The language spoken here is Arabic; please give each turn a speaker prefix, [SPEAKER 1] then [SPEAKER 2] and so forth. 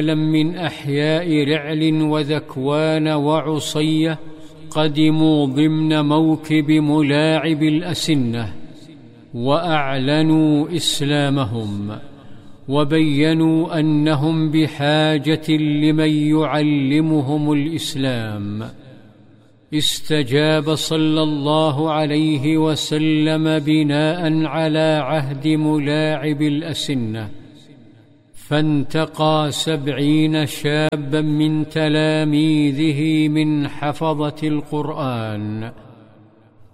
[SPEAKER 1] من أحياء رعل وذكوان وعصية قدموا ضمن موكب ملاعب الأسنة، وأعلنوا إسلامهم، وبينوا أنهم بحاجة لمن يعلمهم الإسلام. استجاب صلى الله عليه وسلم بناء على عهد ملاعب الأسنة، فانتقى 70 شابا من تلاميذه من حفظة القرآن.